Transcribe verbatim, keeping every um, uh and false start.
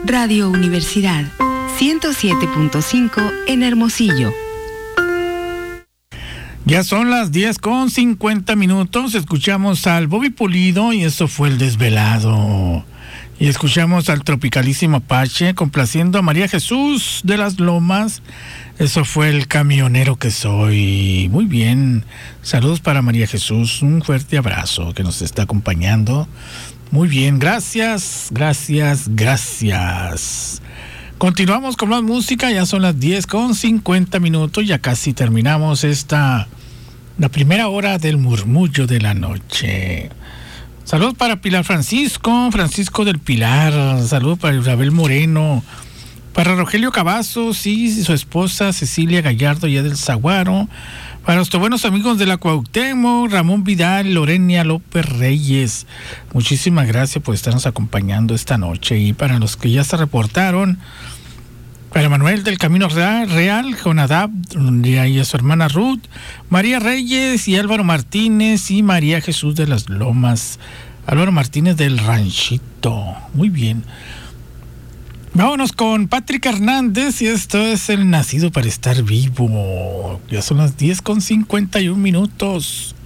Radio Universidad, ciento siete punto cinco en Hermosillo. Ya son las diez con cincuenta minutos, escuchamos al Bobby Pulido y eso fue El Desvelado. Y escuchamos al Tropicalísimo Apache complaciendo a María Jesús de las Lomas, eso fue El Camionero que Soy. Muy bien, saludos para María Jesús, un fuerte abrazo que nos está acompañando. Muy bien, gracias, gracias, gracias. Continuamos con más música, ya son las diez con cincuenta minutos, ya casi terminamos esta, la primera hora del murmullo de la noche. Saludos para Pilar Francisco, Francisco del Pilar, saludos para Isabel Moreno, para Rogelio Cavazos y su esposa Cecilia Gallardo ya del Zaguaro, para nuestros buenos amigos de la Cuauhtémoc, Ramón Vidal, Lorenia López Reyes, muchísimas gracias por estarnos acompañando esta noche. Y para los que ya se reportaron, para Manuel del Camino Real, Jonadab y a su hermana Ruth, María Reyes y Álvaro Martínez y María Jesús de las Lomas, Álvaro Martínez del Ranchito. Muy bien. Vámonos con Patrick Hernández y esto es El Nacido para Estar Vivo. Ya son las diez con cincuenta y un minutos.